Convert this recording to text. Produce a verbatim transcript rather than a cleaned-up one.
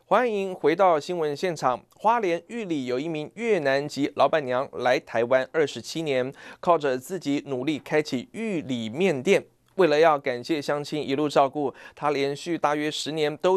欢迎回到新闻现场。花莲玉里有一名越南籍老板娘来台湾二十七年，靠着自己努力开启玉里面店。为了要感谢乡亲一路照顾，她连续大约十年都